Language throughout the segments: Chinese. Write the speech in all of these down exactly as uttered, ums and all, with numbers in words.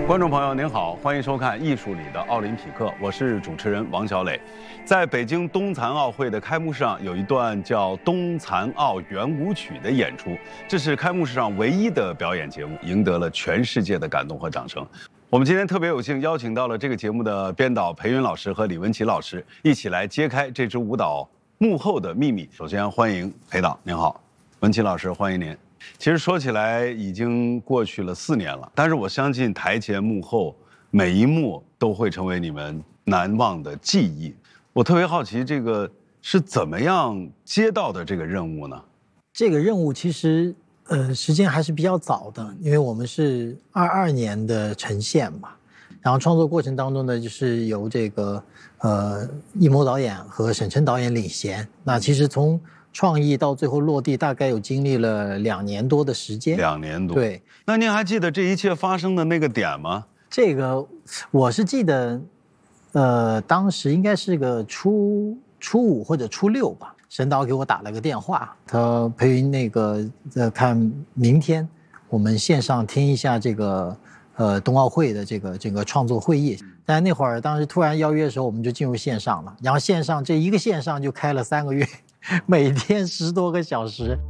观众朋友您好，欢迎收看《艺术里的奥林匹克》，我是主持人王小磊。在北京冬残奥会的开幕式上，有一段叫《冬残奥圆舞曲》的演出，这是开幕式上唯一的表演节目，赢得了全世界的感动和掌声。我们今天特别有幸邀请到了这个节目的编导裴云老师和李文琪老师，一起来揭开这支舞蹈幕后的秘密。首先欢迎裴导，您好；文琪老师，欢迎您。其实说起来已经过去了四年了，但是我相信台前幕后每一幕都会成为你们难忘的记忆。我特别好奇，这个是怎么样接到的这个任务呢？ 这个任务其实呃时间还是比较早的，因为我们是二二年的呈现嘛，然后创作过程当中呢，就是由这个呃易谋导演和沈晨导演领衔。那其实从创意到最后落地，大概有经历了两年多的时间。两年多。 对。 那您还记得这一切发生的那个点吗？ 这个我是记得，呃，当时应该是个初初五或者初六吧。沈导给我打了个电话，他裴云那个呃，看明天我们线上听一下这个呃冬奥会的这个这个创作会议。但那会儿当时突然邀约的时候，我们就进入线上了，然后线上这一个线上就开了三个月。每天十多个小时，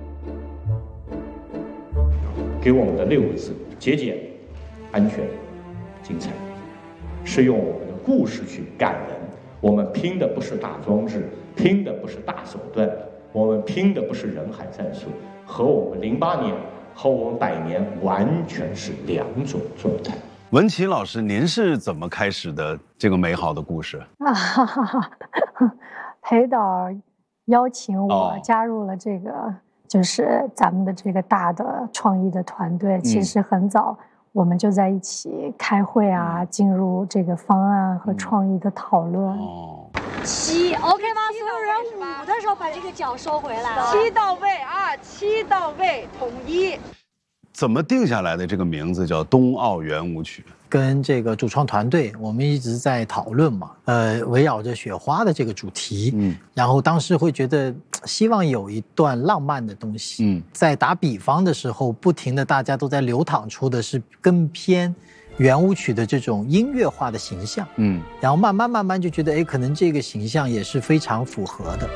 给我们的六个字：节俭、安全、精彩，是用我们的故事去感人。我们拼的不是大装置，拼的不是大手段，我们拼的不是人海战术，和我们零八年和我们百年完全是两种状态。 文琪老师，您是怎么开始的这个美好的故事？ 啊哈哈哈，裴导邀请我加入了这个，就是咱们的这个大的创意的团队。其实很早我们就在一起开会啊，进入这个方案和创意的讨论。 哦，七 OK 吗？所有人五的时候把这个脚收回来， 七到位啊，七到位，统一。 怎么定下来的这个名字叫冬奥圆舞曲？ 跟这个主创团队我们一直在讨论嘛，呃，围绕着雪花的这个主题，嗯，然后当时会觉得希望有一段浪漫的东西，嗯，在打比方的时候，不停的大家都在流淌出的是更偏圆舞曲的这种音乐化的形象，嗯，然后慢慢慢慢就觉得，哎，可能这个形象也是非常符合的。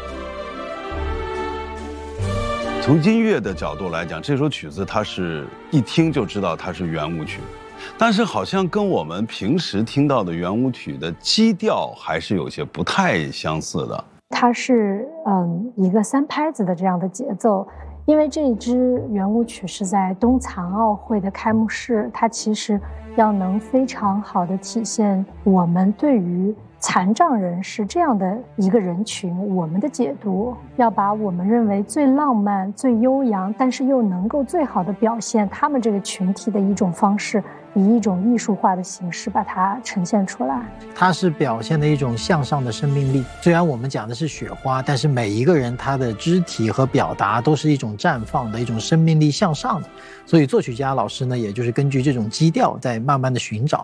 从音乐的角度来讲，这首曲子它是一听就知道它是圆舞曲，但是好像跟我们平时听到的圆舞曲的基调还是有些不太相似的。 它是嗯一个三拍子的这样的节奏，因为这一支圆舞曲是在冬残奥会的开幕式，它其实要能非常好的体现我们对于残障人士这样的一个人群，我们的解读要把我们认为最浪漫、最悠扬，但是又能够最好的表现他们这个群体的一种方式，以一种艺术化的形式把它呈现出来。 它是表现的一种向上的生命力。虽然我们讲的是雪花，但是每一个人他的肢体和表达都是一种绽放的一种生命力向上的。所以作曲家老师呢，也就是根据这种基调在慢慢的寻找。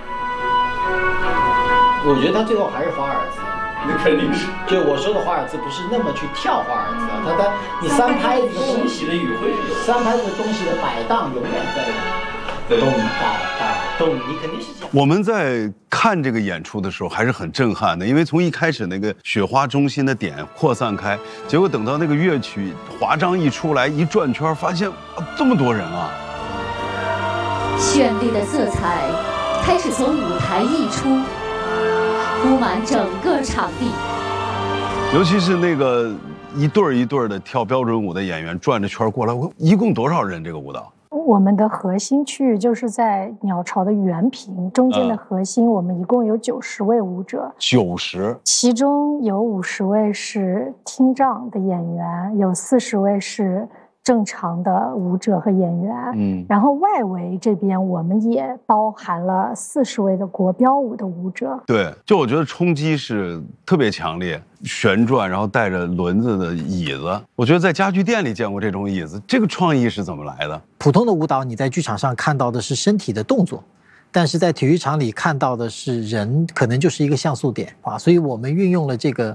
我觉得他最后还是华尔兹， 那肯定是。 就我说的华尔兹不是那么去跳华尔兹啊，他他你三拍子的东西的语汇是有， 三拍子的东西的摆荡永远在动哒哒动，你肯定是这样。 我们在看这个演出的时候还是很震撼的，因为从一开始那个雪花中心的点扩散开，结果等到那个乐曲华章一出来一转圈，发现啊这么多人啊！ 绚丽的色彩开始从舞台溢出。铺满整个场地， 尤其是那个一对儿一对儿的跳标准舞的演员转着圈过来，一共多少人？这个舞蹈？ 我们的核心区域就是在鸟巢的圆屏中间的核心，嗯、我们一共有九十位舞者， 九十， 其中有五十位是听障的演员，有四十位是正常的舞者和演员，嗯，然后外围这边我们也包含了四十位的国标舞的舞者。 对，就我觉得冲击是特别强烈，旋转然后带着轮子的椅子，我觉得在家具店里见过这种椅子，这个创意是怎么来的？ 普通的舞蹈你在剧场上看到的是身体的动作，但是在体育场里看到的是人，可能就是一个像素点啊，所以我们运用了这个